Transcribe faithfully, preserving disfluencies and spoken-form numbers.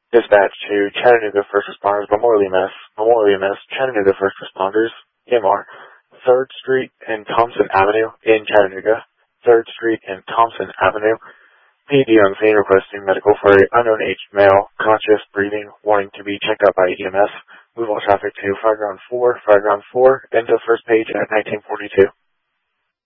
Dispatch to Chattanooga First Responders, Memorial E M S, Memorial E M S, Chattanooga First Responders, E M R, third Street and Thompson Avenue in Chattanooga, third Street and Thompson Avenue. P D on scene requesting medical for an unknown aged male, conscious, breathing, wanting to be checked out by E M S. Move all traffic to Fireground four, Fireground four, into first page at nineteen forty-two.